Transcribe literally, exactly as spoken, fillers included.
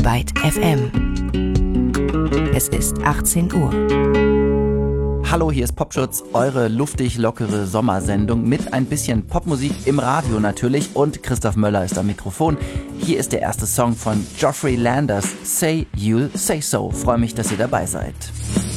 Byte F M. Es ist achtzehn Uhr. Hallo, hier ist Popschutz, eure luftig lockere Sommersendung mit ein bisschen Popmusik im Radio natürlich und Christoph Möller ist am Mikrofon. Hier ist der erste Song von Geoffrey Landers, Say You'll Say So. Freue mich, dass ihr dabei seid.